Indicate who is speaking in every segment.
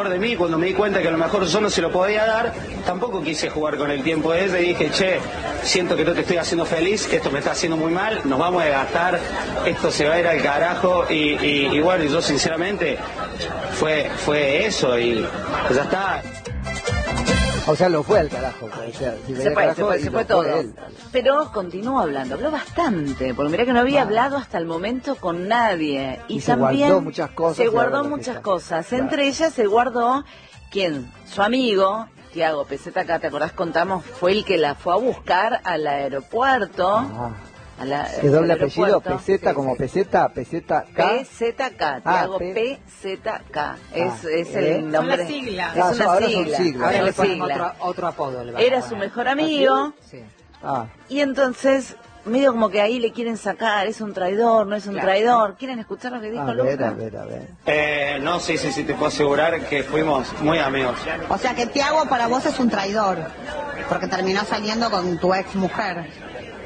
Speaker 1: mejor de mí, cuando me di cuenta que a lo mejor yo no se lo podía dar, tampoco quise jugar con el tiempo de ella y dije, che, siento que no te estoy haciendo feliz, que esto me está haciendo muy mal, nos vamos a gastar, esto se va a ir al carajo y bueno, y yo sinceramente fue eso y ya está.
Speaker 2: O sea, lo fue al carajo. O sea, si
Speaker 3: se fue todo. Pero continuó hablando, habló bastante, porque mirá que no había hablado hasta el momento con nadie. Y también
Speaker 2: se guardó muchas cosas.
Speaker 3: Se guardó muchas cosas. Claro. Entre ellas se guardó, ¿quién? Su amigo, Tiago PZK, ¿te acordás? Contamos, fue el que la fue a buscar al aeropuerto.
Speaker 2: ¿Qué doble apellido? PZ como PZK.
Speaker 3: PZK, Tiago PZK. Es el nombre.
Speaker 4: Son las siglas.
Speaker 3: Es una
Speaker 2: ahora
Speaker 3: sigla.
Speaker 2: son siglas.
Speaker 4: Ahora le ponemos otro apodo.
Speaker 3: Era su mejor amigo.
Speaker 4: Sí.
Speaker 3: Y entonces, medio como que ahí le quieren sacar, es un traidor, no es un traidor. ¿Quieren escuchar lo que dijo Luca?
Speaker 2: A ver.
Speaker 1: No, sí, te puedo asegurar que fuimos muy amigos.
Speaker 5: O sea que Tiago para vos es un traidor, porque terminó saliendo con tu ex mujer.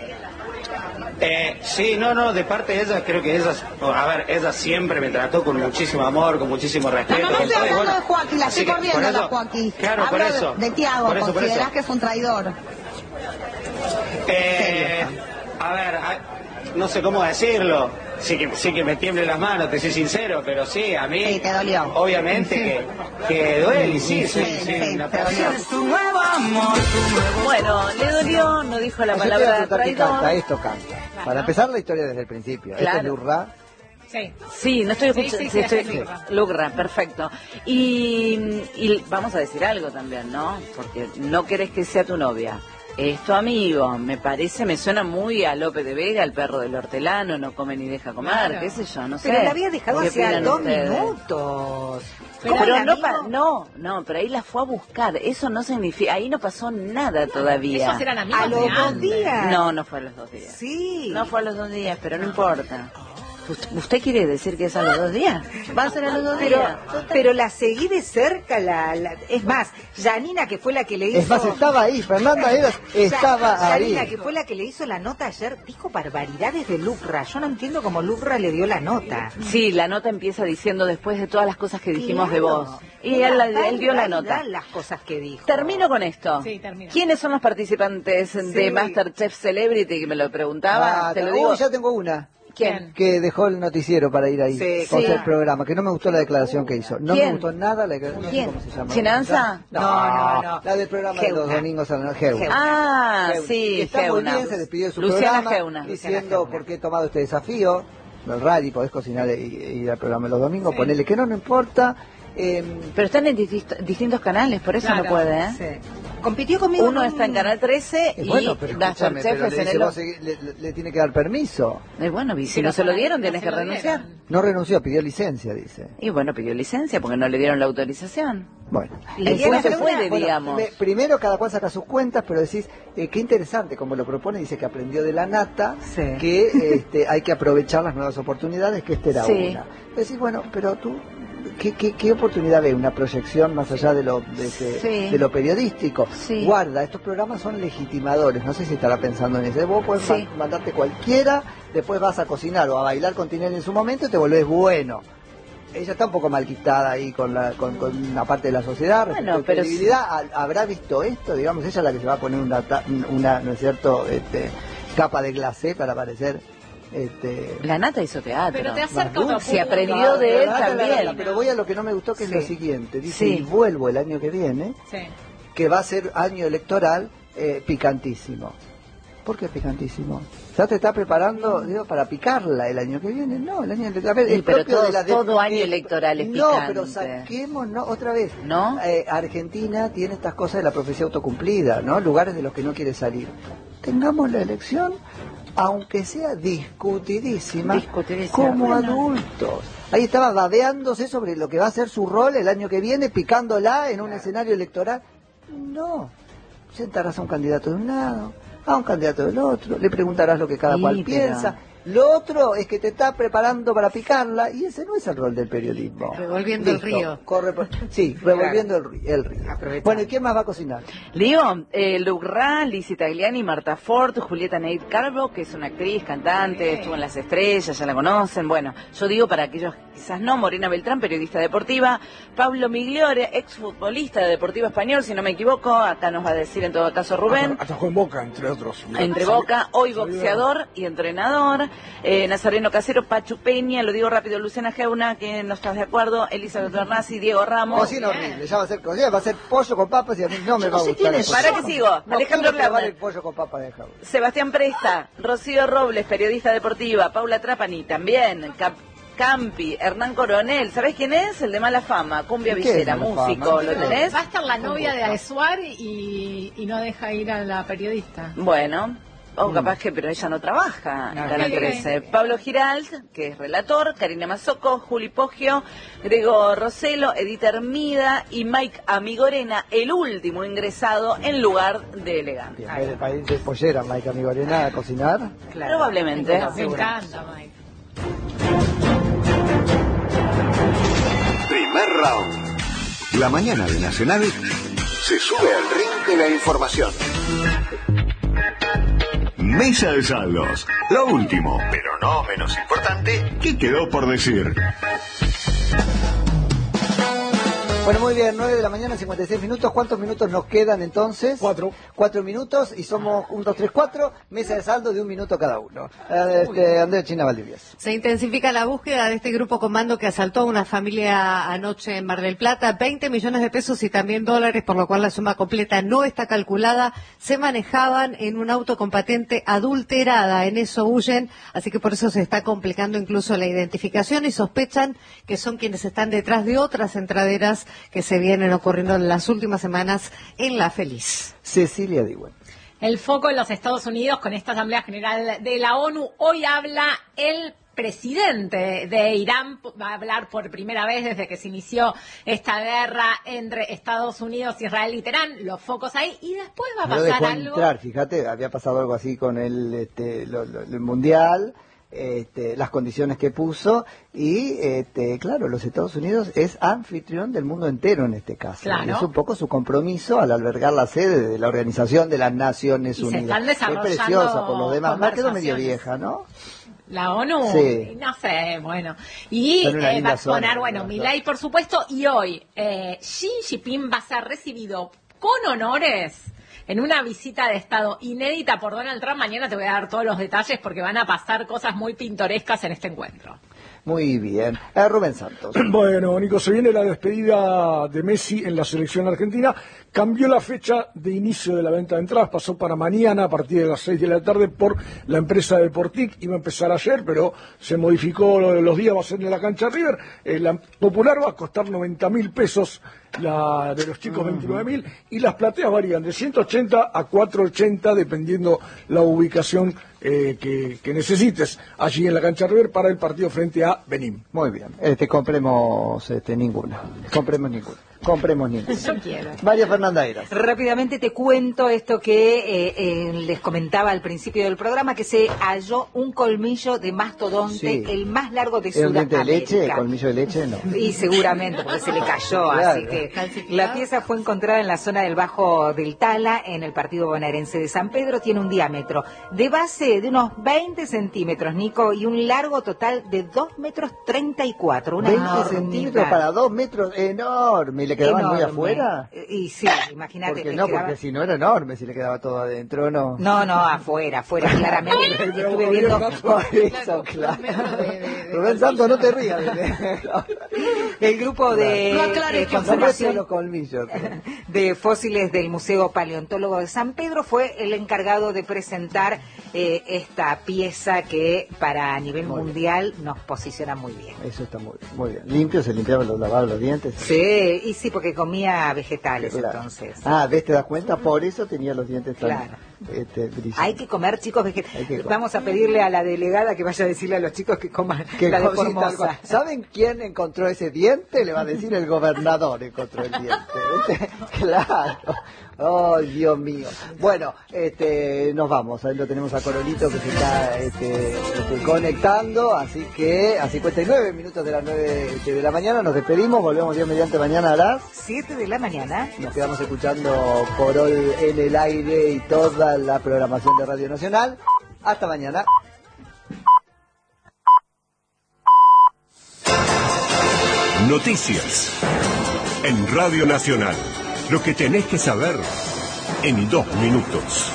Speaker 1: Sí, no, de parte de ella, creo que ella siempre me trató con muchísimo amor, con muchísimo respeto.
Speaker 5: No estoy hablando de Joaquín, la estoy corriendo a Joaquín.
Speaker 1: Claro,
Speaker 5: hablo
Speaker 1: por eso.
Speaker 5: De Tiago, ¿considerás que es un traidor?
Speaker 1: A ver, no sé cómo decirlo. Sí que me tiemblen las manos, te soy sincero, pero sí, a mí...
Speaker 5: Sí, te dolió.
Speaker 1: Obviamente que duele, sí,
Speaker 5: te dolió.
Speaker 3: Bueno, le dolió, no dijo la palabra traidor.
Speaker 2: Esto canta. Claro. Para empezar la historia desde el principio.
Speaker 3: Claro.
Speaker 2: Este es Lurra.
Speaker 3: Sí, no estoy escuchando. Lurra, perfecto. Y vamos a decir algo también, ¿no? Porque no querés que sea tu novia. Es tu amigo, me suena muy a López de Vega, el perro del hortelano, no come ni deja comer,
Speaker 4: claro.
Speaker 3: Qué sé yo, no sé.
Speaker 4: Pero la había dejado hace 2
Speaker 3: ustedes?
Speaker 4: minutos.
Speaker 3: Pero no, pero ahí la fue a buscar, eso no significa, ahí no pasó nada todavía.
Speaker 4: Esos eran amigos
Speaker 5: a los 2 días.
Speaker 3: No fue a los 2 días.
Speaker 4: Sí.
Speaker 3: No fue a los 2 días, pero no importa. ¿Usted quiere decir que es a los 2 días? Va a ser a los 2 días.
Speaker 4: Pero la seguí de cerca, es más, Janina, que fue la que le hizo...
Speaker 2: Es más, estaba ahí, Fernanda Eras estaba ahí.
Speaker 4: Janina, que fue la que le hizo la nota ayer, dijo barbaridades de Lucra. Yo no entiendo cómo Lucra le dio la nota.
Speaker 3: Sí, la nota empieza diciendo después de todas las cosas que dijimos de vos. Y él dio la nota.
Speaker 4: Las cosas que dijo.
Speaker 3: Termino con esto.
Speaker 4: Sí, termino.
Speaker 3: ¿Quiénes son los participantes de MasterChef Celebrity? Que me lo preguntaba. Te lo digo.
Speaker 2: Ya tengo una.
Speaker 3: ¿Quién?
Speaker 2: Que dejó el noticiero para ir ahí,
Speaker 3: Sí.
Speaker 2: el programa, que no me gustó la declaración que hizo. No me gustó nada la declaración. No sé cómo se llama.
Speaker 3: ¿Chinanza?
Speaker 2: No. La del programa de los domingos a la Geuna.
Speaker 3: Sí,
Speaker 2: que está
Speaker 3: Geuna.
Speaker 2: muy bien, se despidió de su
Speaker 3: Luciana
Speaker 2: programa
Speaker 3: Geuna.
Speaker 2: diciendo por qué he tomado este desafío. El rally, podés cocinar y ir al programa de los domingos, ponele que no importa.
Speaker 3: Pero están en distintos canales, por eso no puede, ¿eh?
Speaker 4: Sí. Compitió conmigo.
Speaker 3: Uno está en Canal 13 y MasterChef es en el otro.
Speaker 2: Le tiene que dar permiso.
Speaker 3: Bueno, si no se lo dieron, tienes que renunciar.
Speaker 2: No renunció, pidió licencia, dice.
Speaker 3: Y bueno, pidió licencia porque no le dieron la autorización.
Speaker 2: Bueno,
Speaker 3: no se puede, digamos.
Speaker 2: Primero cada cual saca sus cuentas, pero decís, qué interesante, como lo propone, dice que aprendió de la nata, que hay que aprovechar las nuevas oportunidades, que esta era una. Decís, bueno, pero tú... ¿Qué oportunidad ve? Una proyección más allá de lo periodístico.
Speaker 3: Sí.
Speaker 2: Guarda, estos programas son legitimadores. No sé si estará pensando en eso. Vos podés mandarte cualquiera, después vas a cocinar o a bailar con Tinelli en su momento y te volvés bueno. Ella está un poco mal quitada ahí con una parte de la sociedad.
Speaker 3: Bueno,
Speaker 2: pero credibilidad, ¿habrá visto esto? Digamos, ella es la que se va a poner una ¿no es cierto?, capa de glacé para parecer...
Speaker 3: La nata hizo teatro.
Speaker 4: Pero te acerca
Speaker 3: se aprendió de él también.
Speaker 2: Pero voy a lo que no me gustó, que es lo siguiente. Dice, y vuelvo el año que viene, que va a ser año electoral picantísimo. ¿Por qué picantísimo? ¿Ya te está preparando, para picarla el año que viene? No, el año electoral es
Speaker 3: pero
Speaker 2: propio
Speaker 3: todo año electoral es picante.
Speaker 2: No, pero saquémonos otra vez.
Speaker 3: ¿No?
Speaker 2: Argentina tiene estas cosas de la profecía autocumplida, ¿no? Lugares de los que no quiere salir. Tengamos la elección, aunque sea discutidísima. Como adultos. Ahí estaba babeándose sobre lo que va a ser su rol el año que viene, picándola en un escenario electoral. No. Sentarás a un candidato de un lado, a un candidato del otro, le preguntarás lo que cada cual piensa. Lo otro es que te está preparando para picarla y ese no es el rol del periodismo.
Speaker 6: Revolviendo el río.
Speaker 2: Sí, revolviendo el río. Bueno, ¿y quién más va a cocinar?
Speaker 3: Lío, Luke Ra, Lizzie Tagliani, Marta Ford, Julieta Nate Carbo, que es una actriz, cantante, estuvo en Las Estrellas, ya la conocen. Bueno, yo digo para aquellos quizás no, Morena Beltrán, periodista deportiva, Pablo Migliore, exfutbolista de Deportivo Español, si no me equivoco, acá nos va a decir en todo caso Rubén.
Speaker 7: Atajó en Boca, entre otros.
Speaker 3: Entre Boca, hoy boxeador y entrenador, Nazareno Casero, Pachu Peña, lo digo rápido, Luciana Geuna, que no estás de acuerdo, Elizabeth Bernasi, Diego Ramos.
Speaker 2: Cocina horrible, ya va a ser cocina, va a ser pollo con papas y a mí no me va a gustar.
Speaker 3: ¿Para qué sigo?
Speaker 2: No,
Speaker 3: Alejandro
Speaker 2: probar el
Speaker 3: Lerner,
Speaker 2: pollo con papas de Jaula.
Speaker 3: Sebastián Presta, Rocío Robles, periodista deportiva, Paula Trapani, también, Campi, Hernán Coronel, ¿sabés quién es? El de Mala Fama, Cumbia Villera, músico, ¿lo tenés?
Speaker 6: Va a estar la novia de Aesuar y no deja ir a la periodista.
Speaker 3: Bueno, o capaz que, pero ella no trabaja en Canal 13. Pablo Giralt, que es relator, Karina Mazzocco, Juli Poggio, Grego Roselo, Edith Hermida y Mike Amigorena, el último ingresado en lugar de Elegante.
Speaker 2: El país de pollera, Mike Amigorena, a cocinar.
Speaker 3: Claro. Probablemente.
Speaker 6: Me encanta, Mike.
Speaker 8: Primer round. La mañana de Nacional se sube al ring de la información. Mesa de saldos. Lo último, pero no menos importante, ¿qué quedó por decir?
Speaker 2: Bueno, muy bien, 9 de la mañana, 56 minutos. ¿Cuántos minutos nos quedan entonces?
Speaker 7: 4.
Speaker 2: 4 minutos y somos 1, 2, 3, 4. Mesa de saldo de 1 minuto cada uno. Andrea China Valdivieso.
Speaker 6: Se intensifica la búsqueda de este grupo comando que asaltó a una familia anoche en Mar del Plata. 20 millones de pesos y también dólares, por lo cual la suma completa no está calculada. Se manejaban en un auto con patente adulterada. En eso huyen, así que por eso se está complicando incluso la identificación y sospechan que son quienes están detrás de otras entraderas que se vienen ocurriendo en las últimas semanas en La Feliz.
Speaker 2: Cecilia Diwen.
Speaker 9: El foco en los Estados Unidos con esta Asamblea General de la ONU. Hoy habla el presidente de Irán, va a hablar por primera vez desde que se inició esta guerra entre Estados Unidos, Israel y Teherán. Los focos ahí y después va a pasar
Speaker 2: dejó
Speaker 9: algo.
Speaker 2: Entrar, fíjate, había pasado algo así con el mundial. Las condiciones que puso y claro, los Estados Unidos es anfitrión del mundo entero en este caso.
Speaker 9: Claro.
Speaker 2: Y es un poco su compromiso al albergar la sede de la Organización de las Naciones Unidas.
Speaker 9: Se están desarrollando
Speaker 2: es preciosa por lo demás, me quedó medio
Speaker 9: conversaciones.
Speaker 2: vieja, ¿no?
Speaker 9: La ONU,
Speaker 2: sí.
Speaker 9: No sé, bueno. Y va a exponer, Milei, por supuesto, y hoy Xi Jinping va a ser recibido con honores en una visita de Estado inédita por Donald Trump. Mañana te voy a dar todos los detalles porque van a pasar cosas muy pintorescas en este encuentro.
Speaker 2: Muy bien. Rubén Santos.
Speaker 7: Bueno, Nico, se viene la despedida de Messi en la selección argentina. Cambió la fecha de inicio de la venta de entradas, pasó para mañana a partir de las 6 de la tarde por la empresa Deportic. Iba a empezar ayer, pero se modificó los días, va a ser en la cancha River. La popular va a costar 90.000 pesos, la de los chicos 29.000, y las plateas varían de 180 a 480 dependiendo la ubicación que necesites allí en la cancha River para el partido frente a Benín.
Speaker 2: Muy bien, compremos ninguna.
Speaker 4: Yo quiero.
Speaker 2: María Fernanda Eras.
Speaker 4: Rápidamente te cuento esto que les comentaba al principio del programa, que se halló un colmillo de mastodonte,
Speaker 2: sí.
Speaker 4: El más largo de
Speaker 2: ¿Era un diente
Speaker 4: Sudamérica.
Speaker 2: de leche? ¿Colmillo de leche? No.
Speaker 4: Y seguramente, porque se le cayó,
Speaker 2: Claro.
Speaker 4: así que la pieza fue encontrada en la zona del Bajo del Tala, en el partido bonaerense de San Pedro. Tiene un diámetro de base de unos 20 centímetros, Nico, y un largo total de 2,34 metros. Una
Speaker 2: 20
Speaker 4: enormidad.
Speaker 2: centímetros para 2 metros, enorme. ¿Y le quedaban muy afuera?
Speaker 4: Y sí, imagínate.
Speaker 2: Porque
Speaker 4: le
Speaker 2: no,
Speaker 4: quedaba-
Speaker 2: porque si no era enorme, si le quedaba todo adentro, ¿no?
Speaker 4: No, afuera, claramente. Estuve viendo
Speaker 2: Por eso, claro. Rubén Santos, no te rías.
Speaker 4: el grupo de conservación
Speaker 2: los colmillos.
Speaker 4: de fósiles del Museo Paleontólogo de San Pedro fue el encargado de presentar esta pieza que para a nivel mundial nos posiciona muy bien.
Speaker 2: Eso está muy bien. Limpio, se limpiaban los lavaban los dientes.
Speaker 4: Sí, y sí, porque comía vegetales,
Speaker 2: Claro.
Speaker 4: entonces.
Speaker 2: ¿Ves? ¿Te das cuenta? Por eso tenía los dientes tan brillantes.
Speaker 4: Hay que comer, chicos, vegetales.
Speaker 2: comer.
Speaker 4: Vamos a pedirle a la delegada que vaya a decirle a los chicos que coman la de Formosa.
Speaker 2: ¿Saben quién encontró ese diente? Le va a decir el gobernador encontró el diente. ¿Viste? Claro. Oh, Dios mío. Bueno, nos vamos. Ahí lo tenemos a Corolito que se está conectando. Así que a 59 minutos de las 9 de la mañana nos despedimos. Volvemos Dios mediante mañana a las
Speaker 4: 7 de la mañana.
Speaker 2: Nos quedamos escuchando Corol en el aire y toda la programación de Radio Nacional. Hasta mañana.
Speaker 8: Noticias en Radio Nacional. Lo que tenés que saber en 2 minutos.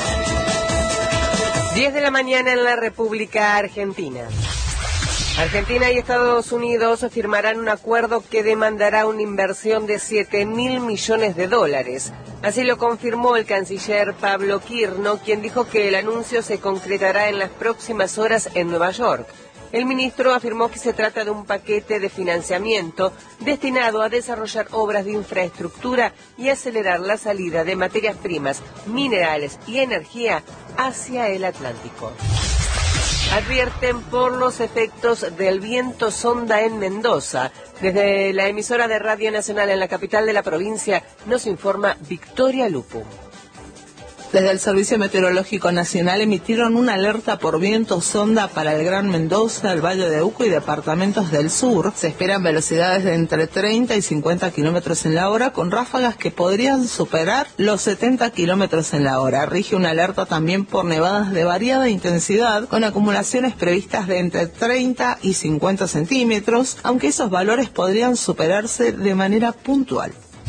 Speaker 10: 10 de la mañana en la República Argentina. Argentina y Estados Unidos firmarán un acuerdo que demandará una inversión de $7.000 millones. Así lo confirmó el canciller Pablo Quirno, quien dijo que el anuncio se concretará en las próximas horas en Nueva York. El ministro afirmó que se trata de un paquete de financiamiento destinado a desarrollar obras de infraestructura y acelerar la salida de materias primas, minerales y energía hacia el Atlántico. Advierten por los efectos del viento sonda en Mendoza. Desde la emisora de Radio Nacional en la capital de la provincia nos informa Victoria Lupu.
Speaker 11: Desde el Servicio Meteorológico Nacional emitieron una alerta por viento sonda para el Gran Mendoza, el Valle de Uco y departamentos del sur. Se esperan velocidades de entre 30 y 50 kilómetros en la hora, con ráfagas que podrían superar los 70 kilómetros en la hora. Rige una alerta también por nevadas de variada intensidad, con acumulaciones previstas de entre 30 y 50 centímetros, aunque esos valores podrían superarse de manera puntual.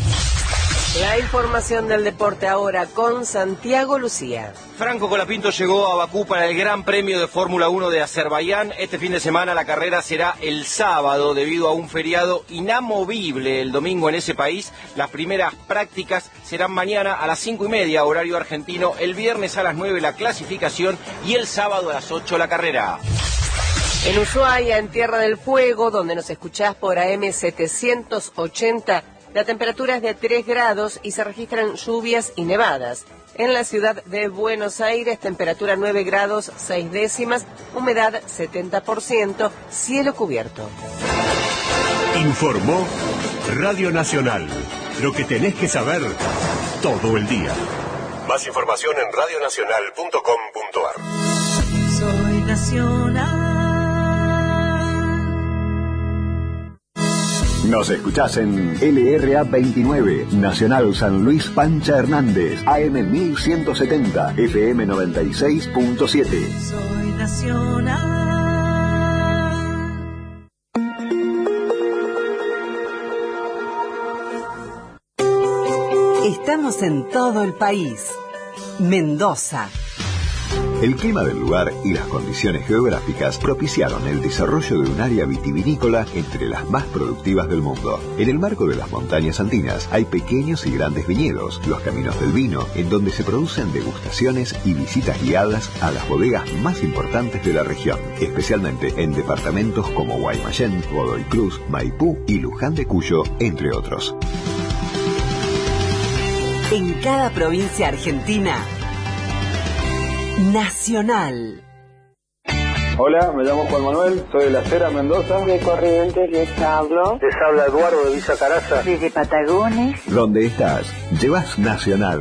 Speaker 10: La información del deporte ahora con Santiago Lucía.
Speaker 12: Franco Colapinto llegó a Bakú para el Gran Premio de Fórmula 1 de Azerbaiyán. Este fin de semana la carrera será el sábado debido a un feriado inamovible el domingo en ese país. Las primeras prácticas serán mañana a las 5:30 horario argentino, el viernes a las 9 la clasificación y el sábado a las 8 la carrera.
Speaker 10: En Ushuaia, en Tierra del Fuego, donde nos escuchás por AM 780, la temperatura es de 3 grados y se registran lluvias y nevadas. En la ciudad de Buenos Aires, temperatura 9 grados 6 décimas, humedad 70%, cielo cubierto.
Speaker 8: Informó Radio Nacional. Lo que tenés que saber todo el día. Más información en radionacional.com.ar.
Speaker 13: Soy nacional.
Speaker 8: Nos escuchás en LRA 29, Nacional San Luis Pancha Hernández, AM 1170, FM 96.7.
Speaker 13: Soy nacional.
Speaker 14: Estamos en todo el país. Mendoza.
Speaker 8: El clima del lugar y las condiciones geográficas propiciaron el desarrollo de un área vitivinícola entre las más productivas del mundo. En el marco de las montañas andinas hay pequeños y grandes viñedos, los caminos del vino, en donde se producen degustaciones y visitas guiadas a las bodegas más importantes de la región, especialmente en departamentos como Guaymallén, Godoy Cruz, Maipú y Luján de Cuyo, entre otros.
Speaker 14: En cada provincia argentina, Nacional.
Speaker 15: Hola, me llamo Juan Manuel, soy de La Cera, Mendoza.
Speaker 16: De Corrientes les hablo.
Speaker 15: Les habla Eduardo de Villa Caraza.
Speaker 16: Desde Patagones.
Speaker 8: Donde estás, llevas Nacional.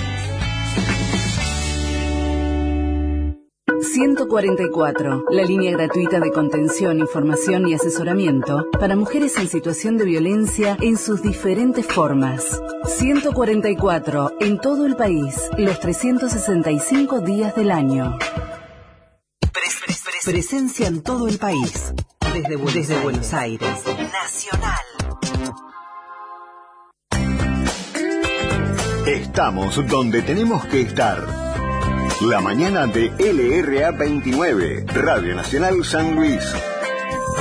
Speaker 17: 144, la línea gratuita de contención, información y asesoramiento para mujeres en situación de violencia en sus diferentes formas. 144, en todo el país, los 365 días del año.
Speaker 14: Presencia en todo el país. Desde Buenos Aires.
Speaker 17: Nacional.
Speaker 8: Estamos donde tenemos que estar. La mañana de LRA 29, Radio Nacional San Luis.